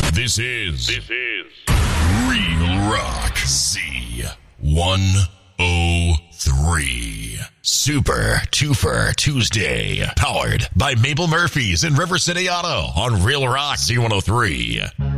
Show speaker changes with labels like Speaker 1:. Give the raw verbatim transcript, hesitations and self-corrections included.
Speaker 1: This is, this is Real Rock Z one oh three. Super Twofer Tuesday. Powered by Mabel Murphy's in River City Auto on Real Rock Z one oh three.